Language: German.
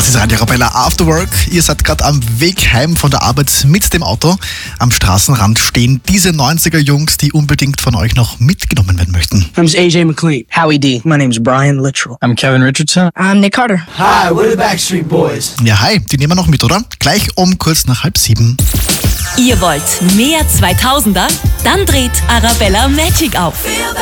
Das ist Radio Arabella After Work. Ihr seid gerade am Weg heim von der Arbeit mit dem Auto. Am Straßenrand stehen diese 90er-Jungs, die unbedingt von euch noch mitgenommen werden möchten. My name's AJ McLean. Howie D. My name's Brian Littrell. I'm Kevin Richardson. I'm Nick Carter. Hi, we're the Backstreet Boys. Ja, hi, die nehmen wir noch mit, oder? Gleich um kurz nach 6:30. Ihr wollt mehr 2000er? Dann dreht Arabella Magic auf.